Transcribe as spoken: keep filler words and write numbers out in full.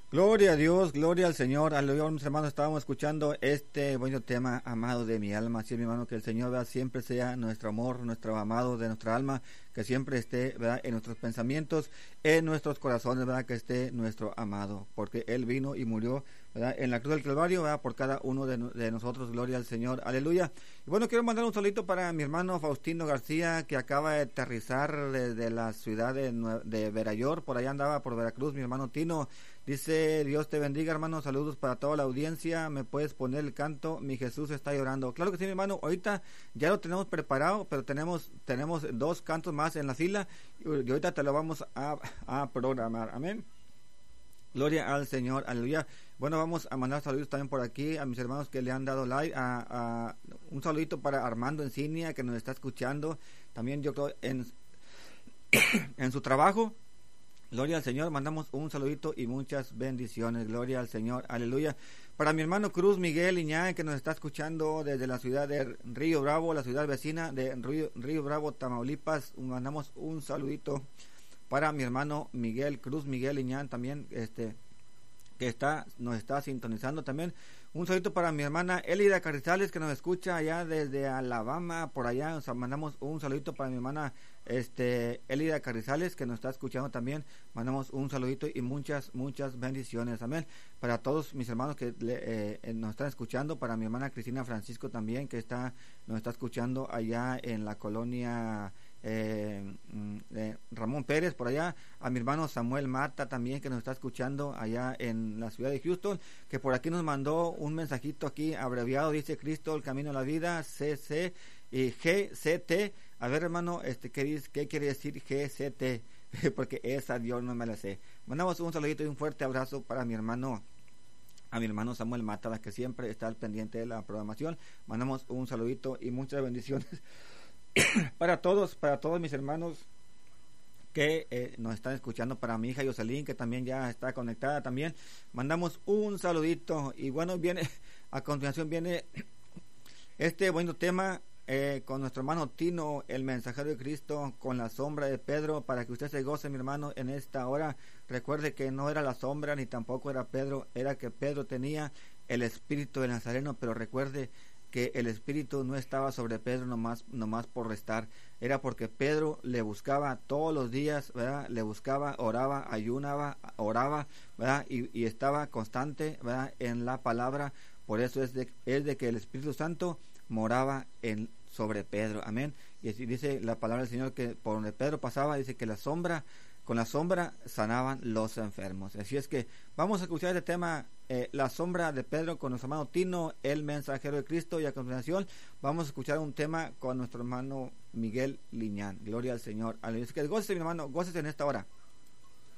Gloria a Dios, gloria al Señor, aleluya, mis hermanos, estábamos escuchando este bonito tema, amado de mi alma. Así es, mi hermano, que el Señor, ¿verdad?, siempre sea nuestro amor, nuestro amado de nuestra alma, que siempre esté, ¿verdad?, en nuestros pensamientos, en nuestros corazones, ¿verdad?, que esté nuestro amado, porque Él vino y murió, ¿verdad?, en la cruz del Calvario, ¿verdad?, por cada uno de, de nosotros. Gloria al Señor, aleluya. Y bueno, quiero mandar un saludito para mi hermano Faustino García, que acaba de aterrizar desde la ciudad de, de Verayor, por allá andaba por Veracruz, mi hermano Tino. Dice: Dios te bendiga, hermano, saludos para toda la audiencia, me puedes poner el canto, mi Jesús está llorando. Claro que sí, mi hermano, ahorita ya lo tenemos preparado, pero tenemos tenemos dos cantos más en la fila, y ahorita te lo vamos a, a programar, amén. Gloria al Señor, aleluya. Bueno, vamos a mandar saludos también por aquí a mis hermanos que le han dado like, a, a un saludito para Armando Encinia, que nos está escuchando, también yo creo en, en su trabajo. Gloria al Señor, mandamos un saludito y muchas bendiciones. Gloria al Señor, aleluya. Para mi hermano Cruz Miguel Iñán, que nos está escuchando desde la ciudad de Río Bravo, la ciudad vecina de Río, Río Bravo, Tamaulipas, mandamos un saludito para mi hermano Miguel Cruz Miguel Iñán también, este que está nos está sintonizando también. Un saludito para mi hermana Elida Carrizales, que nos escucha allá desde Alabama, por allá. O sea, mandamos un saludito para mi hermana este Elida Carrizales, que nos está escuchando también. Mandamos un saludito y muchas, muchas bendiciones. Amén. Para todos mis hermanos que le, eh, nos están escuchando, para mi hermana Cristina Francisco también, que está nos está escuchando allá en la colonia Eh, eh, Ramón Pérez, por allá, a mi hermano Samuel Mata también, que nos está escuchando allá en la ciudad de Houston, que por aquí nos mandó un mensajito aquí abreviado, dice: Cristo, el camino a la vida, C C y G C T. A ver, hermano, este ¿qué, dice, qué quiere decir G C T? Porque esa Dios no me la sé. Mandamos un saludito y un fuerte abrazo para mi hermano a mi hermano Samuel Mata, que siempre está al pendiente de la programación. Mandamos un saludito y muchas bendiciones para todos, para todos mis hermanos que eh, nos están escuchando, para mi hija Yoselín, que también ya está conectada también, mandamos un saludito. Y bueno, viene a continuación viene este buen tema eh, con nuestro hermano Tino, el mensajero de Cristo, con la sombra de Pedro, para que usted se goce, mi hermano, en esta hora. Recuerde que no era la sombra ni tampoco era Pedro, era que Pedro tenía el espíritu de Nazareno, pero recuerde que el espíritu no estaba sobre Pedro nomás, nomás por restar, era porque Pedro le buscaba todos los días, ¿verdad? Le buscaba, oraba, ayunaba, oraba, ¿verdad? Y, y estaba constante, ¿verdad?, en la palabra. Por eso es de, es de que el Espíritu Santo moraba en sobre Pedro, amén. Y así dice la palabra del Señor, que por donde Pedro pasaba, dice que la sombra, con la sombra sanaban los enfermos. Así es que vamos a escuchar este tema, eh, la sombra de Pedro, con nuestro hermano Tino, el mensajero de Cristo. Y a continuación vamos a escuchar un tema con nuestro hermano Miguel Liñán. Gloria al Señor. Así que gócese, mi hermano, gócese en esta hora.